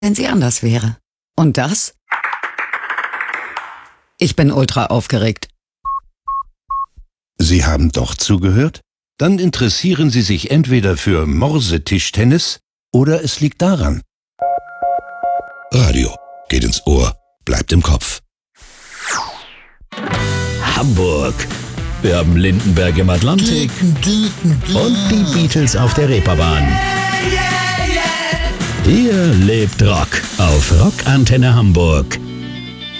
wenn sie anders wäre. Und das? Ich bin ultra aufgeregt. Sie haben doch zugehört? Dann interessieren Sie sich entweder für Morsetischtennis oder es liegt daran. Radio geht ins Ohr, bleibt im Kopf. Hamburg. Wir haben Lindenberg im Atlantik und die Beatles auf der Reeperbahn. Hier lebt Rock auf Rockantenne Hamburg.